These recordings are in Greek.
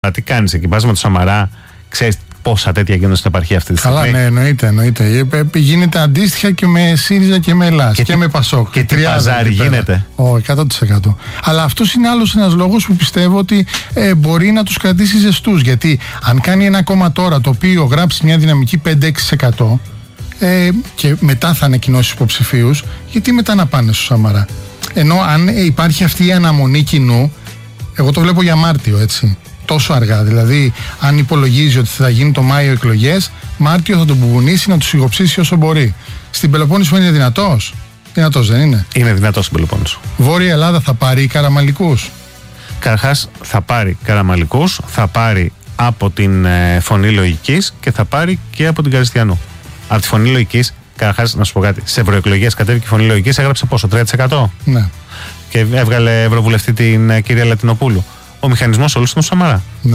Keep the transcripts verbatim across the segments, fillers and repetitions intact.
Τι κάνεις εκεί, πας με το Σαμαρά, ξέρεις πόσα τέτοια γίνονται στην επαρχία αυτή τη στιγμή. Καλά, ναι, εννοείται, εννοείται. Γίνεται αντίστοιχα και με ΣΥΡΙΖΑ και με ΕΛΑΣ και, και με ΠΑΣΟΚ. Και τι παζάρι γίνεται. Ω, εκατό τοις εκατό. Αλλά αυτός είναι άλλος ένας λόγος που πιστεύω ότι ε, μπορεί να τους κρατήσει ζεστούς. Γιατί αν κάνει ένα κόμμα τώρα το οποίο γράψει μια δυναμική πέντε με έξι τοις εκατό ε, και μετά θα ανακοινώσει υποψηφίους, γιατί μετά να πάνε στο Σαμαρά. Ενώ αν ε, υπάρχει αυτή η αναμονή κοινού, εγώ το βλέπω για Μάρτιο, έτσι. Τόσο αργά. Δηλαδή, αν υπολογίζει ότι θα γίνει το Μάιο εκλογές, Μάρτιο θα τον μπουμπουνίσει να τους υγοψήσει όσο μπορεί. Στην Πελοπόννησο είναι δυνατός. Δυνατός δεν είναι. Είναι δυνατός στην Πελοπόννησο. Βόρεια Ελλάδα θα πάρει Καραμαλικούς. Καταρχάς θα πάρει Καραμαλικούς, θα πάρει από την ε, Φωνή Λογικής και θα πάρει και από την Καριστιανού. Από τη Φωνή Λογικής, καταρχάς να σου πω κάτι, σε ευρωεκλογές κατέβηκε η Φωνή Λογικής, έγραψε πόσο, τρία τοις εκατό. Ναι. Και έβγαλε ευρωβουλευτή την ε, κυρία Λατινοπούλου. Ο μηχανισμός όλος ήταν ο Σαμαρά. Ναι.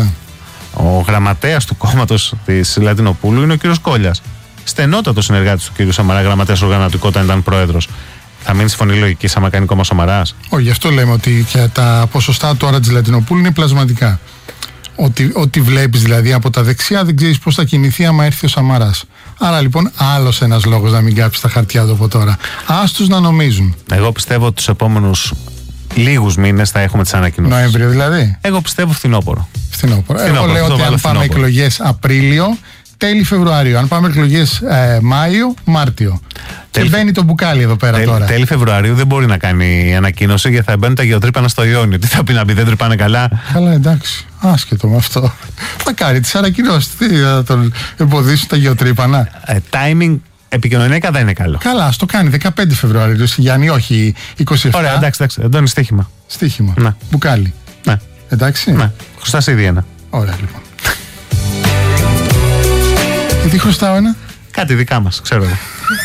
Ο γραμματέας του κόμματος της Λατινοπούλου είναι ο κύριος Κόλλιας. Στενότατο συνεργάτης του κύριου Σαμαρά, γραμματέας οργανωτικού όταν ήταν πρόεδρος. Θα μείνει στη Φωνή Λογικής άμα κάνει κόμμα Σαμαράς? Όχι, γι' αυτό λέμε ότι και τα ποσοστά τώρα της Λατινοπούλου είναι πλασματικά. Ότι, ότι βλέπεις δηλαδή από τα δεξιά δεν ξέρεις πώς θα κινηθεί άμα έρθει ο Σαμαράς. Άρα λοιπόν άλλος ένας λόγος να μην κάψει τα χαρτιά του από τώρα. Άστους να νομίζουν. Εγώ πιστεύω ότι τους επόμενους λίγους μήνες θα έχουμε τις ανακοινώσεις. Νοέμβριο δηλαδή. Εγώ πιστεύω φθινόπωρο. Φθινόπωρο. Εγώ λέω ότι αν πάμε εκλογές Απρίλιο, τέλη Φεβρουαρίου. Αν πάμε εκλογές ε, Μάιο, Μάρτιο. Τέλη... Και μπαίνει το μπουκάλι εδώ πέρα τέλη, τώρα. Τέλη Φεβρουαρίου δεν μπορεί να κάνει ανακοίνωση γιατί θα μπαίνουν τα γεωτρύπανα στο Ιόνιο. Τι θα πει να πει, δεν τρυπάνε καλά? Καλά, εντάξει. Άσχετο με αυτό. Θα κάνει τις ανακοινώσεις. Τι θα τον εμποδίσουν τα γεωτρύπανα. Ε, timing. Επικοινωνιακά δεν είναι καλό. Καλά, ας το κάνει δεκαπέντε Φεβρουαρίου, Γιάννη, όχι είκοσι επτά. Ωραία, εντάξει, εντάξει. Εδώ είναι στοίχημα. Στοίχημα. Ναι. Μπουκάλι. Ναι. Εντάξει. Ναι. Χρωστάς ήδη ένα. Ωραία, λοιπόν. Και τι χρωστάω ένα? Κάτι δικά μας, ξέρω εγώ.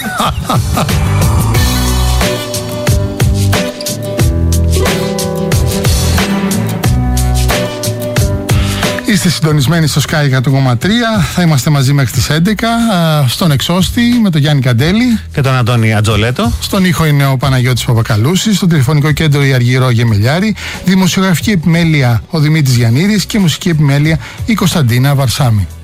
Είστε συντονισμένοι στο Sky εκατό κόμμα τρία. Θα είμαστε μαζί μέχρι τις έντεκα. Στον εξώστη με τον Γιάννη Καντέλη και τον Αντώνη Ατζολέτο. Στον ήχο είναι ο Παναγιώτης Παπακαλούσης. Στο τηλεφωνικό κέντρο η Αργυρό Γεμελιάρη. Δημοσιογραφική επιμέλεια ο Δημήτρης Γιαννίδης. Και μουσική επιμέλεια η Κωνσταντίνα Βαρσάμι.